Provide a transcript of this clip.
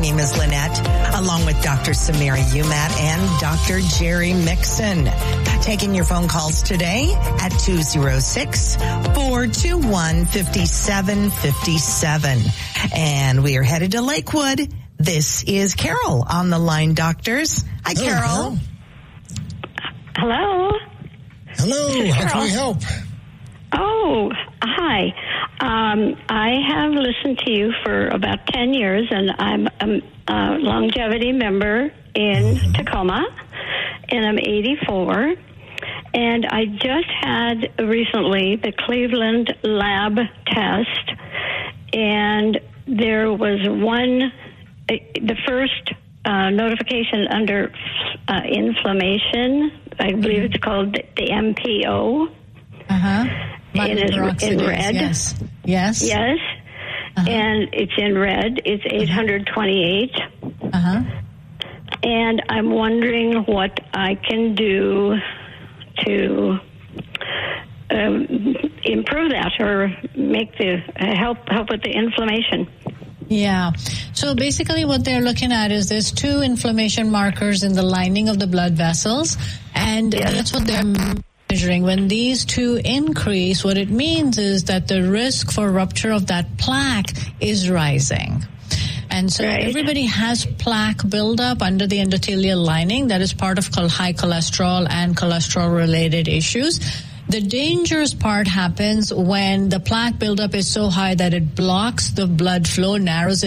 name is Lynette, along with Dr. Samira Umat and Dr. Jerry Mixon. Taking your phone calls today at 206-421-5757. And we are headed to Lakewood. This is Carol on the line, doctors. Hi, Carol. Hello. Hello. How can we help? Oh, hi. I have listened to you for about 10 years, and I'm a longevity member in Tacoma, and I'm 84. And I just had recently the Cleveland lab test, and there was the first notification under inflammation. I believe it's called the MPO. In red. Yes. Yes. And it's in red. It's 828. And I'm wondering what I can do to improve that or make help with the inflammation. Yeah. So basically what they're looking at is there's 2 inflammation markers in the lining of the blood vessels, and that's what they're measuring. When these 2 increase, what it means is that the risk for rupture of that plaque is rising. And so everybody has plaque buildup under the endothelial lining. That is part of high cholesterol and cholesterol-related issues. The dangerous part happens when the plaque buildup is so high that it blocks the blood flow, narrows it